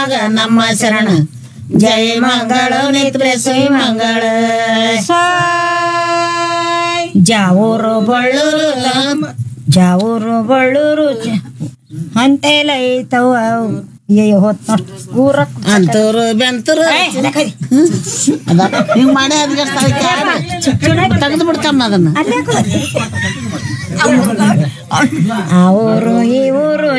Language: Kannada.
ನಮ್ಮ ಶರಣ ಜಯ ಮಂಗಳ ನಿತ್ಯ ಶ್ರೀ ಮಂಗಳ ಜಾವೂರು ಬಳ್ಳೂರು ಅಂತೇಲೈತವ ಹೊತ್ ಊರ ಅಂತೂರು ಬೆಂತೂರು ಹಿಂಗ್ ಮಾಡಿ ತೆಗೆದು ಬಿಡ್ತಮ್ಮ ಅದನ್ನ ಆ ಊರು ಈ ಊರು